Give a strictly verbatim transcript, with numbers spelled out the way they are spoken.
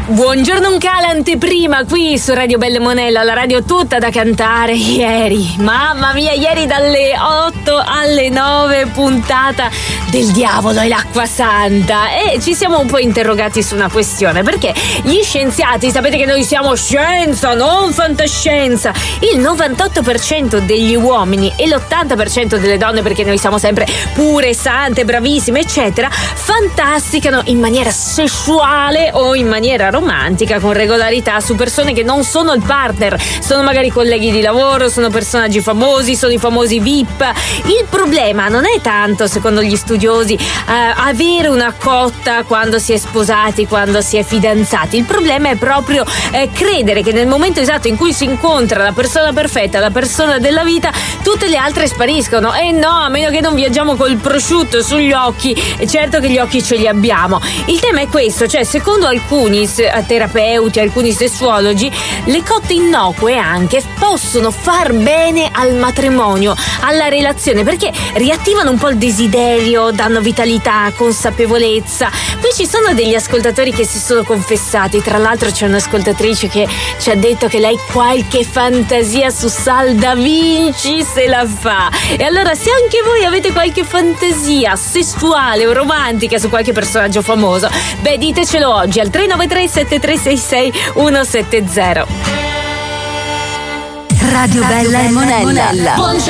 Buongiorno un cala anteprima qui su Radio Belle Monella, la radio tutta da cantare. Ieri, mamma mia, ieri dalle otto alle nove puntata del diavolo e l'acqua santa, e ci siamo un po' interrogati su una questione, perché gli scienziati, sapete che noi siamo scienza, non fantascienza, il novantotto per cento degli uomini e l'ottanta per cento delle donne, perché noi siamo sempre pure, sante, bravissime eccetera, fantasticano in maniera sessuale o in maniera romantica con regolarità su persone che non sono il partner, sono magari colleghi di lavoro, sono personaggi famosi, sono i famosi V I P. Il problema non è tanto, secondo gli studiosi, eh, avere una cotta quando si è sposati, quando si è fidanzati. Il problema è proprio eh, credere che nel momento esatto in cui si incontra la persona perfetta, la persona della vita, tutte le altre spariscono. E no, a meno che non viaggiamo col prosciutto sugli occhi, è certo che gli occhi ce li abbiamo. Il tema è questo, cioè secondo alcuni terapeuti, alcuni sessuologi, le cotte innocue anche possono far bene al matrimonio, alla relazione, perché riattivano un po' il desiderio, danno vitalità, consapevolezza. Poi ci sono degli ascoltatori che si sono confessati, tra l'altro c'è un'ascoltatrice che ci ha detto che lei qualche fantasia su Sal Da Vinci se la fa. E allora, se anche voi avete qualche fantasia sessuale o romantica su qualche personaggio famoso, beh, ditecelo oggi al tre nove tre sette tre sei sei uno sette zero. Radio Bella e Monella.